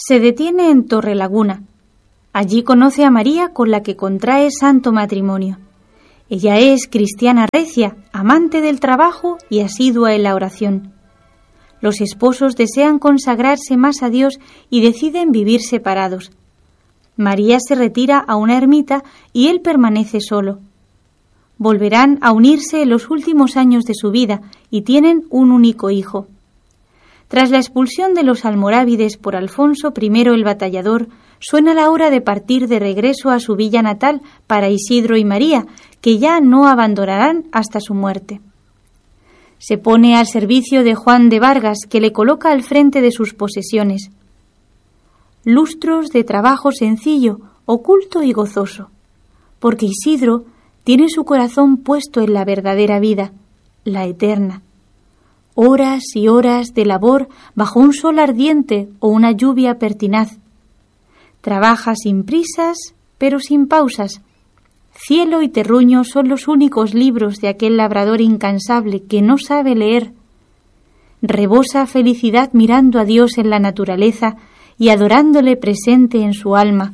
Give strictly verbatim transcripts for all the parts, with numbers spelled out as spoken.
Se detiene en Torrelaguna. Allí conoce a María, con la que contrae santo matrimonio. Ella es cristiana recia, amante del trabajo y asidua en la oración. Los esposos desean consagrarse más a Dios y deciden vivir separados. María se retira a una ermita y él permanece solo. Volverán a unirse en los últimos años de su vida y tienen un único hijo. Tras la expulsión de los almorávides por Alfonso primero el Batallador, suena la hora de partir de regreso a su villa natal para Isidro y María, que ya no abandonarán hasta su muerte. Se pone al servicio de Juan de Vargas, que le coloca al frente de sus posesiones. Lustros de trabajo sencillo, oculto y gozoso, porque Isidro tiene su corazón puesto en la verdadera vida, la eterna. Horas y horas de labor bajo un sol ardiente o una lluvia pertinaz. Trabaja sin prisas, pero sin pausas. Cielo y terruño son los únicos libros de aquel labrador incansable que no sabe leer. Rebosa felicidad mirando a Dios en la naturaleza y adorándole presente en su alma.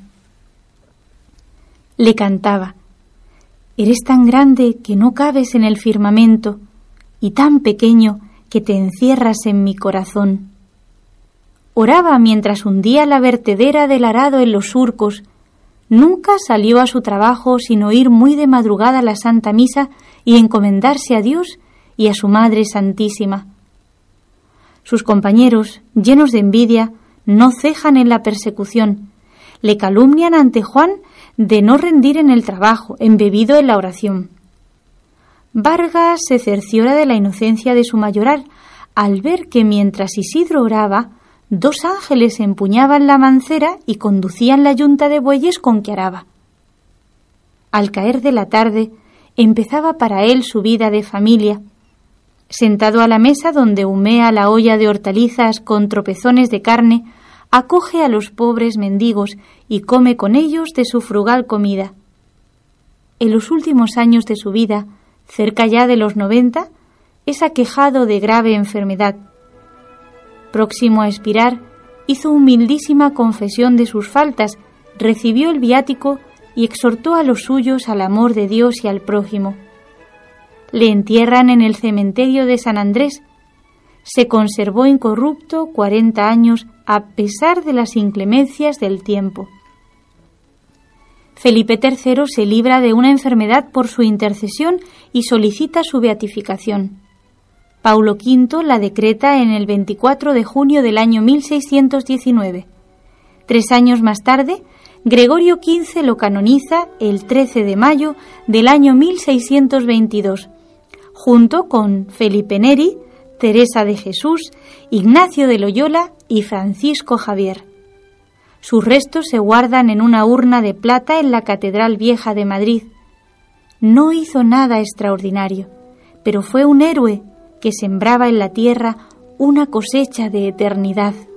Le cantaba: «Eres tan grande que no cabes en el firmamento, y tan pequeño que te encierras en mi corazón». Oraba mientras hundía la vertedera del arado en los surcos. Nunca salió a su trabajo sin oír muy de madrugada la Santa Misa y encomendarse a Dios y a su Madre Santísima. Sus compañeros, llenos de envidia, no cejan en la persecución. Le calumnian ante Juan de no rendir en el trabajo, embebido en la oración. Vargas se cerciora de la inocencia de su mayoral al ver que mientras Isidro oraba, dos ángeles empuñaban la mancera y conducían la yunta de bueyes con que araba. Al caer de la tarde, empezaba para él su vida de familia. Sentado a la mesa donde humea la olla de hortalizas con tropezones de carne, acoge a los pobres mendigos y come con ellos de su frugal comida. En los últimos años de su vida, cerca ya de los noventa, es aquejado de grave enfermedad. Próximo a expirar, hizo humildísima confesión de sus faltas, recibió el viático y exhortó a los suyos al amor de Dios y al prójimo. Le entierran en el cementerio de San Andrés. Se conservó incorrupto cuarenta años a pesar de las inclemencias del tiempo. Felipe tercero se libra de una enfermedad por su intercesión y solicita su beatificación. Paulo quinto la decreta en el veinticuatro de junio del año mil seiscientos diecinueve. Tres años más tarde, Gregorio quince lo canoniza el trece de mayo del año mil seiscientos veintidós, junto con Felipe Neri, Teresa de Jesús, Ignacio de Loyola y Francisco Javier. Sus restos se guardan en una urna de plata en la Catedral Vieja de Madrid. No hizo nada extraordinario, pero fue un héroe que sembraba en la tierra una cosecha de eternidad.